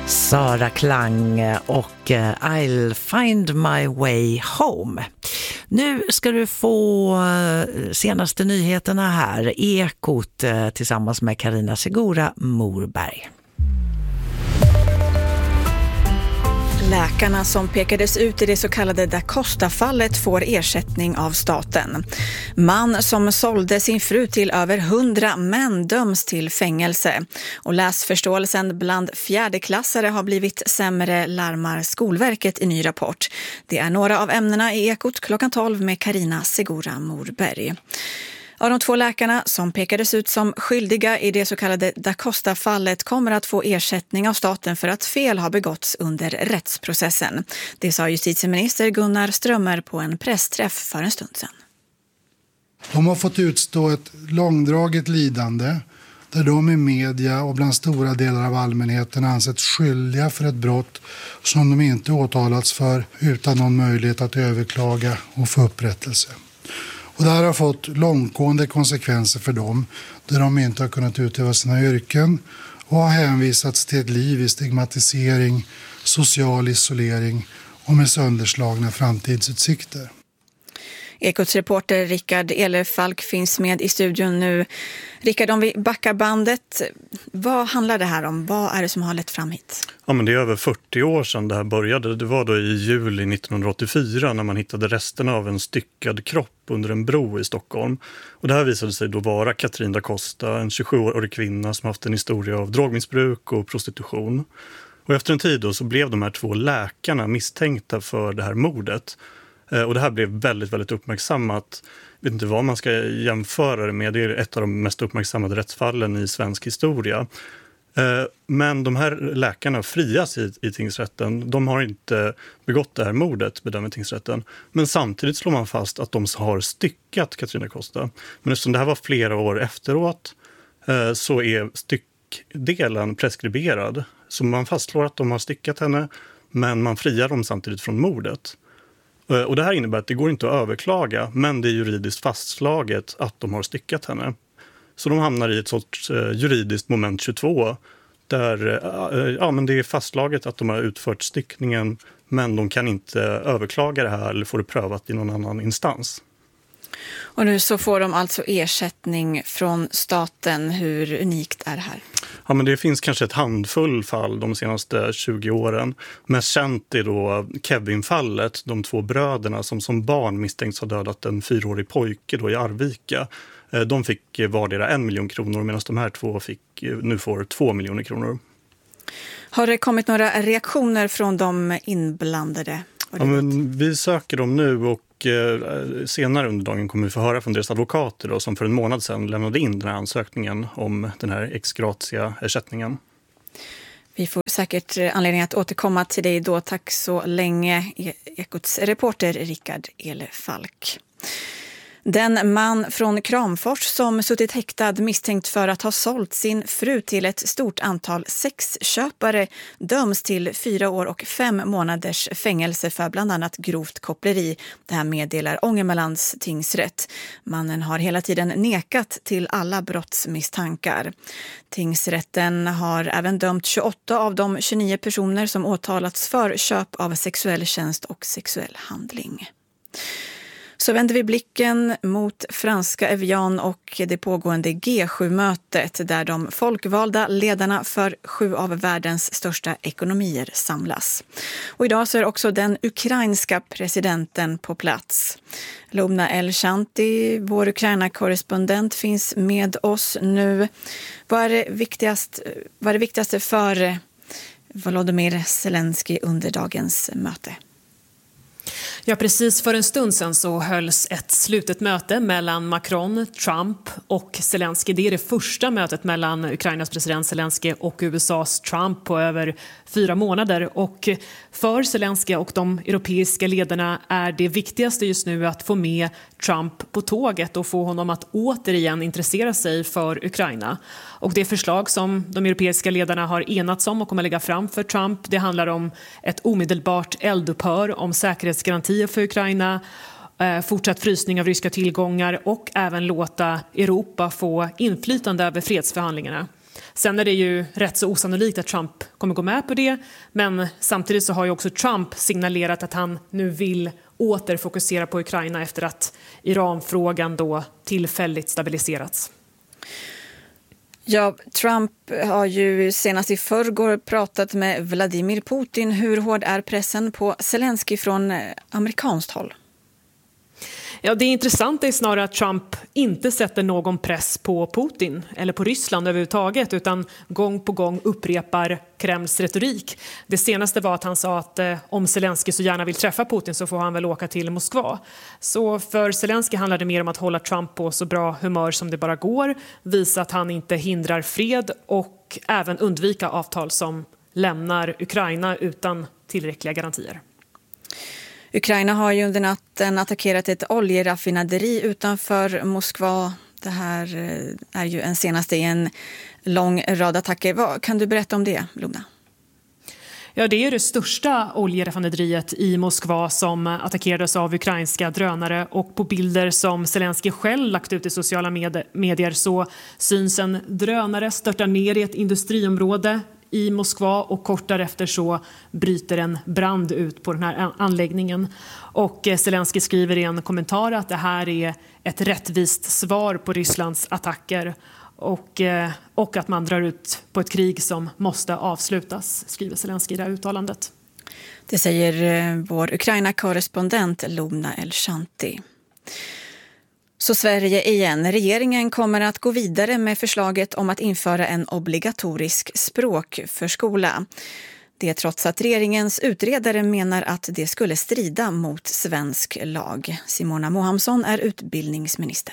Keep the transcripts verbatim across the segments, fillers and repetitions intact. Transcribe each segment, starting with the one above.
Sara Klang och I'll find my way home. Nu ska du få senaste nyheterna här. Ekot tillsammans med Carina Segura Morberg. Läkarna som pekades ut i det så kallade Da Costa-fallet får ersättning av staten. Man som sålde sin fru till över hundra män döms till fängelse. Och läsförståelsen bland fjärdeklassare har blivit sämre, larmar Skolverket i ny rapport. Det är några av ämnena i Ekot klockan tolv med Carina Segura Morberg. Av de två läkarna som pekades ut som skyldiga i det så kallade Da Costa-fallet kommer att få ersättning av staten för att fel har begåtts under rättsprocessen. Det sa justitieminister Gunnar Strömmer på en pressträff för en stund sedan. De har fått utstå ett långdraget lidande där de i media och bland stora delar av allmänheten ansetts skyldiga för ett brott som de inte åtalats för utan någon möjlighet att överklaga och få upprättelse. Och det här har fått långtgående konsekvenser för dem där de inte har kunnat utöva sina yrken och har hänvisats till ett liv i stigmatisering, social isolering och med sönderslagna framtidsutsikter. Ekots reporter Rickard Elefalk finns med i studion nu. Rickard, om vi backar bandet, vad handlar det här om? Vad är det som har lett fram hit? Ja, men det är över fyrtio år sedan det här började. Det var då i juli nittonhundraåttiofyra när man hittade resterna av en styckad kropp under en bro i Stockholm. Och det här visade sig då vara Katrin da Costa, en tjugosjuårig kvinna som haft en historia av drogmissbruk och prostitution. Och efter en tid då så blev de här två läkarna misstänkta för det här mordet. Och det här blev väldigt, väldigt uppmärksammat. Jag vet inte vad man ska jämföra det med. Det är ett av de mest uppmärksammade rättsfallen i svensk historia. Men de här läkarna frias i, i tingsrätten. De har inte begått det här mordet, bedömer tingsrätten. Men samtidigt slår man fast att de har styckat Katrin da Costa. Men eftersom det här var flera år efteråt så är styckdelen preskriberad. Så man fastslår att de har styckat henne, men man friar dem samtidigt från mordet. Och det här innebär att det går inte att överklaga, men det är juridiskt fastslaget att de har styckat henne. Så de hamnar i ett sorts juridiskt moment tjugotvå där ja, men det är fastslaget att de har utfört styckningen, men de kan inte överklaga det här eller få det prövat i någon annan instans. Och nu så får de alltså ersättning från staten. Hur unikt är det här? Ja, men det finns kanske ett handfull fall de senaste tjugo åren. Mest känt är då Kevin-fallet, de två bröderna som som barn misstänks ha dödat en fyraårig pojke då i Arvika. De fick vardera en miljon kronor medan de här två fick, nu får två miljoner kronor. Har det kommit några reaktioner från de inblandade? Ja, men vi söker dem nu och senare under dagen kommer vi få höra från deras advokater då, som för en månad sedan lämnade in den här ansökningen om den här ex gratia ersättningen. Vi får säkert anledning att återkomma till dig då. Tack så länge, Ekots reporter Rickard Elefalk. Den man från Kramfors som suttit häktad misstänkt för att ha sålt sin fru till ett stort antal sexköpare döms till fyra år och fem månaders fängelse för bland annat grovt koppleri. Det här meddelar Ångermanlands tingsrätt. Mannen har hela tiden nekat till alla brottsmisstankar. Tingsrätten har även dömt tjugoåtta av de tjugonio personer som åtalats för köp av sexuell tjänst och sexuell handling. Så vänder vi blicken mot franska Evian och det pågående G sju-mötet där de folkvalda ledarna för sju av världens största ekonomier samlas. Och idag så är också den ukrainska presidenten på plats. Lubna El-Shanti, vår Ukraina-korrespondent, finns med oss nu. Vad är det viktigast, vad är det viktigaste för Volodymyr Zelensky under dagens möte? Ja, precis för en stund sedan så hölls ett slutet möte mellan Macron, Trump och Zelensky. Det är det första mötet mellan Ukrainas president Zelensky och U S A:s Trump på över fyra månader. Och för Zelensky och de europeiska ledarna är det viktigaste just nu att få med Trump på tåget och få honom att återigen intressera sig för Ukraina. Och det förslag som de europeiska ledarna har enats om och kommer lägga fram för Trump, det handlar om ett omedelbart eldupphör, om säkerhetsgarantier för Ukraina, fortsatt frysning av ryska tillgångar och även låta Europa få inflytande över fredsförhandlingarna. Sen är det ju rätt så osannolikt att Trump kommer gå med på det, men samtidigt så har ju också Trump signalerat att han nu vill åter fokusera på Ukraina efter att Iranfrågan då tillfälligt stabiliserats. Ja, Trump har ju senast i förrgår pratat med Vladimir Putin. Hur hård är pressen på Zelensky från amerikanskt håll? Ja, det intressanta är snarare att Trump inte sätter någon press på Putin eller på Ryssland överhuvudtaget, utan gång på gång upprepar Kremls retorik. Det senaste var att han sa att eh, om Zelensky så gärna vill träffa Putin så får han väl åka till Moskva. Så för Zelensky handlar det mer om att hålla Trump på så bra humör som det bara går, visa att han inte hindrar fred och även undvika avtal som lämnar Ukraina utan tillräckliga garantier. Ukraina har ju under natten attackerat ett oljeraffinaderi utanför Moskva. Det här är ju en senaste i en lång rad attacker. Vad kan du berätta om det, Luna? Ja, det är det största oljeraffinaderiet i Moskva som attackerades av ukrainska drönare, och på bilder som Zelensky själv lagt ut i sociala medier så syns en drönare störta ner i ett industriområde i Moskva, och kort därefter så bryter en brand ut på den här anläggningen. Och Zelensky skriver i en kommentar att det här är ett rättvist svar på Rysslands attacker och, och att man drar ut på ett krig som måste avslutas, skriver Zelensky i det här uttalandet. Det säger vår Ukraina-korrespondent Luna Elshanti. Så Sverige igen. Regeringen kommer att gå vidare med förslaget om att införa en obligatorisk språkförskola. Det trots att regeringens utredare menar att det skulle strida mot svensk lag. Simona Mohamsson är utbildningsminister.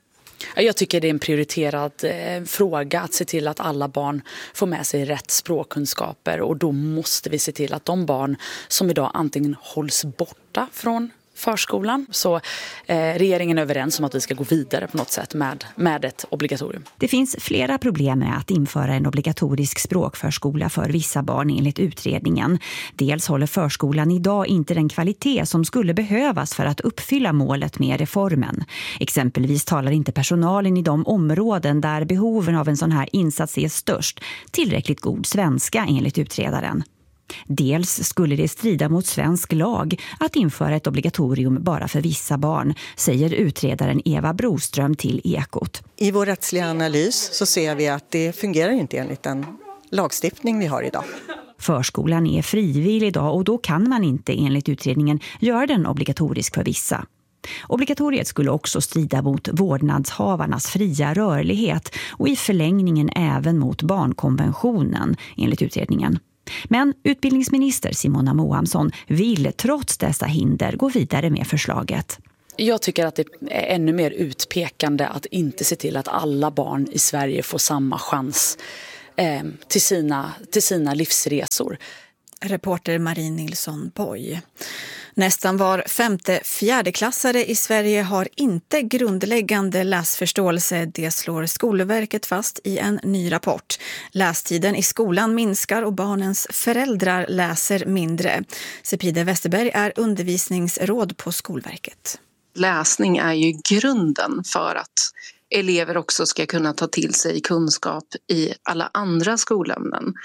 Jag tycker det är en prioriterad eh, fråga att se till att alla barn får med sig rätt språkkunskaper, och då måste vi se till att de barn som idag antingen hålls borta från förskolan, så eh, regeringen är överens om att vi ska gå vidare på något sätt med, med ett obligatorium. Det finns flera problem med att införa en obligatorisk språkförskola för vissa barn enligt utredningen. Dels håller förskolan idag inte den kvalitet som skulle behövas för att uppfylla målet med reformen. Exempelvis talar inte personalen i de områden där behoven av en sån här insats är störst tillräckligt god svenska enligt utredaren. Dels skulle det strida mot svensk lag att införa ett obligatorium bara för vissa barn, säger utredaren Eva Broström till Ekot. I vår rättsliga analys så ser vi att det fungerar inte enligt den lagstiftning vi har idag. Förskolan är frivillig idag, och då kan man inte enligt utredningen göra den obligatorisk för vissa. Obligatoriet skulle också strida mot vårdnadshavarnas fria rörlighet och i förlängningen även mot barnkonventionen enligt utredningen. Men utbildningsminister Simona Mohamsson vill trots dessa hinder gå vidare med förslaget. Jag tycker att det är ännu mer utpekande att inte se till att alla barn i Sverige får samma chans eh, till sina, till sina livsresor. Reporter Marie Nilsson Boy. Nästan var femte fjärdeklassare i Sverige har inte grundläggande läsförståelse. Det slår Skolverket fast i en ny rapport. Lästiden i skolan minskar och barnens föräldrar läser mindre. Sepide Westerberg är undervisningsråd på Skolverket. Läsning är ju grunden för att elever också ska kunna ta till sig kunskap i alla andra skolämnen.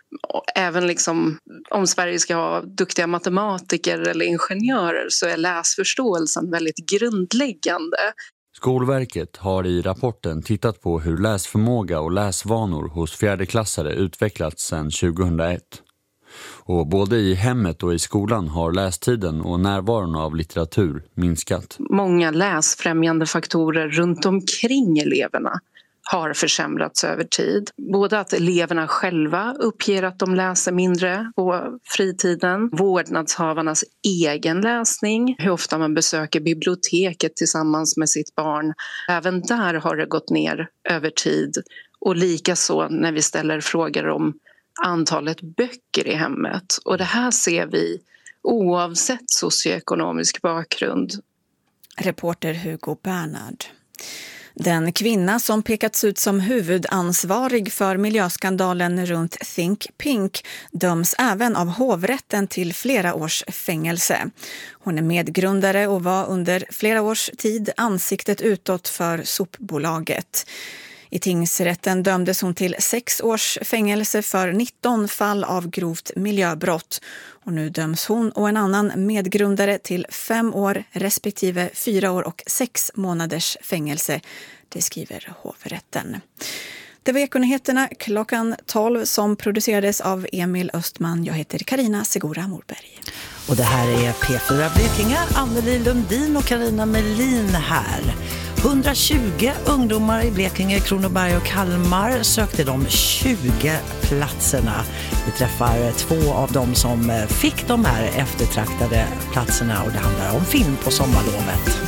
Även liksom, om Sverige ska ha duktiga matematiker eller ingenjörer så är läsförståelsen väldigt grundläggande. Skolverket har i rapporten tittat på hur läsförmåga och läsvanor hos fjärdeklassare utvecklats sedan tjugohundraett. Och både i hemmet och i skolan har lästiden och närvaron av litteratur minskat. Många läsfrämjande faktorer runt omkring eleverna har försämrats över tid. Både att eleverna själva uppger att de läser mindre på fritiden, vårdnadshavarnas egen läsning, hur ofta man besöker biblioteket tillsammans med sitt barn. Även där har det gått ner över tid. Och likaså när vi ställer frågor om antalet böcker i hemmet. Och det här ser vi oavsett socioekonomisk bakgrund. Reporter Hugo Bernhard. Den kvinna som pekats ut som huvudansvarig för miljöskandalen runt Think Pink döms även av hovrätten till flera års fängelse. Hon är medgrundare och var under flera års tid ansiktet utåt för sopbolaget. I tingsrätten dömdes hon till sex års fängelse för nitton fall av grovt miljöbrott. Och nu döms hon och en annan medgrundare till fem år respektive fyra år och sex månaders fängelse. Det skriver hovrätten. Det var Ekonyheterna klockan tolv som producerades av Emil Östman. Jag heter Carina Segura Morberg. Och det här är P fyra Blekinge, Anneli Lundin och Carina Melin här. hundratjugo ungdomar i Blekinge, Kronoberg och Kalmar sökte de tjugo platserna. Vi träffar två av dem som fick de här eftertraktade platserna och det handlar om film på sommarlovet.